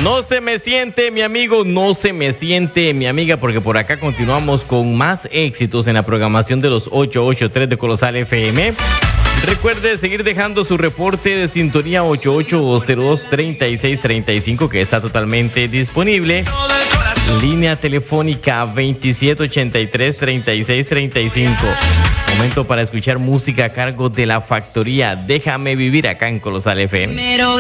No se me siente, mi amigo, no se me siente, mi amiga, porque por acá continuamos con más éxitos en la programación de los 883 de Colosal FM. Recuerde seguir dejando su reporte de sintonía 8802-3635, que está totalmente disponible. Línea telefónica 2783-3635. Momento para escuchar música a cargo de La Factoría. Déjame vivir acá en Colosal FM.